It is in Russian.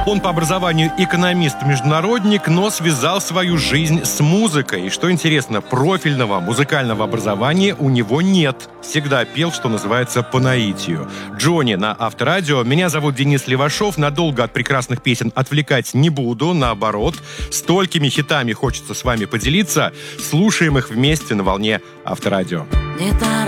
Он по образованию экономист-международник, но связал свою жизнь с музыкой. И что интересно, профильного музыкального образования у него нет. Всегда пел, что называется, по наитию. Джонни на Авторадио. Меня зовут Денис Левашов. Надолго от прекрасных песен отвлекать не буду. Наоборот, столькими хитами хочется с вами поделиться. Слушаем их вместе на волне Авторадио.